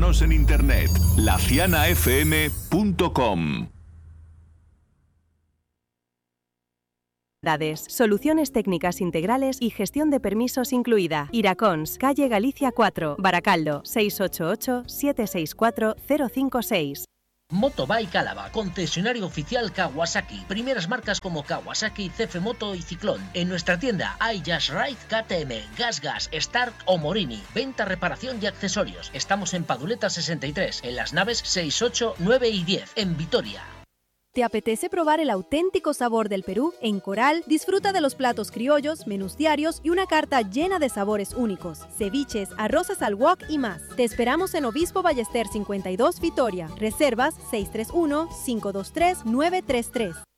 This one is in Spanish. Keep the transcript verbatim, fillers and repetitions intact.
Búscanos en internet, la ciana f m punto com. Soluciones técnicas integrales y gestión de permisos incluida. Iracons, calle Galicia cuatro, Baracaldo, seis ocho ocho, siete seis cuatro, cero cinco seis. Motobike Álava, concesionario oficial Kawasaki. Primeras marcas como Kawasaki, C F Moto y Ciclón. En nuestra tienda hay Just Ride, K T M, Gas Gas, Stark o Morini. Venta, reparación y accesorios. Estamos en Paduleta sesenta y tres, en las naves seis, ocho, nueve y diez, en Vitoria. ¿Te apetece probar el auténtico sabor del Perú? En Coral, disfruta de los platos criollos, menús diarios y una carta llena de sabores únicos, ceviches, arroces al wok y más. Te esperamos en Obispo Ballester cincuenta y dos, Vitoria. Reservas seis tres uno, cinco dos tres, nueve tres tres.